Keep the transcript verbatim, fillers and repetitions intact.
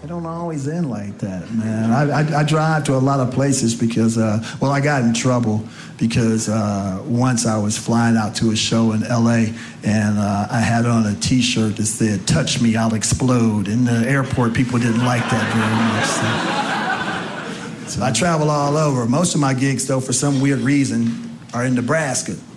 It don't always end like that, man. I, I, I drive to a lot of places because, uh, well, I got in trouble because uh, once I was flying out to a show in L A and uh, I had on a T-shirt that said, "Touch me, I'll explode." In the airport, people didn't like that very much. So, so I travel all over. Most of my gigs, though, for some weird reason, are in Nebraska.